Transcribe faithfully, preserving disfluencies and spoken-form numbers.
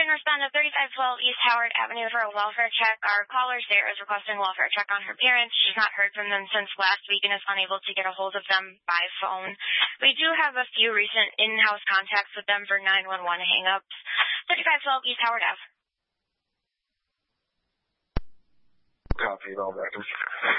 and respond to thirty-five twelve East Howard Avenue for a welfare check. Our caller there is requesting a welfare check on her parents. She's not heard from them since last week and is unable to get a hold of them by phone. We do have a few recent in-house contacts with them for nine one one hang-ups. thirty-five twelve East Howard Avenue. Copy, all back.